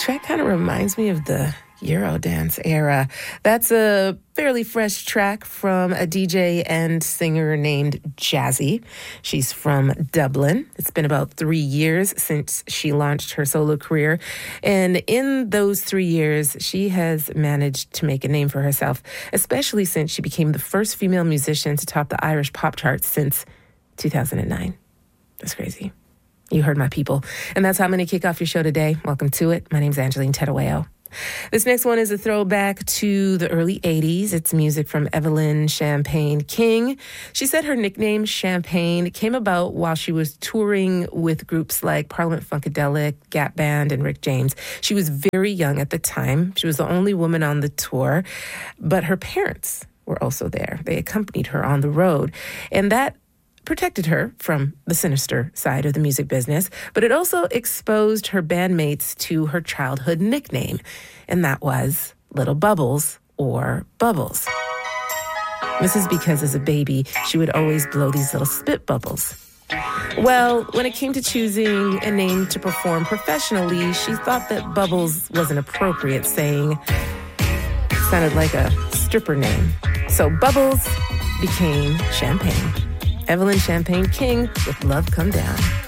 track kind of reminds me of the Eurodance era. That's a fairly fresh track from a DJ and singer named Jazzy. She's from Dublin. It's been about 3 years since she launched her solo career. And in those 3 years, she has managed to make a name for herself, especially since she became the first female musician to top the Irish pop charts since 2009. That's crazy. You heard my people. And that's how I'm going to kick off your show today. Welcome to it. My name's Angeline Terueo. This next one is a throwback to the early 80s. It's music from Evelyn Champagne King. She said her nickname, Champagne, came about while she was touring with groups like Parliament Funkadelic, Gap Band, and Rick James. She was very young at the time. She was the only woman on the tour, but her parents were also there. They accompanied her on the road, and that protected her from the sinister side of the music business, but it also exposed her bandmates to her childhood nickname, and that was Little Bubbles or Bubbles. This is because as a baby, she would always blow these little spit bubbles. Well, when it came to choosing a name to perform professionally, she thought that Bubbles wasn't appropriate, saying it sounded like a stripper name. So Bubbles became Champagne. Evelyn Champagne King with Love Come Down.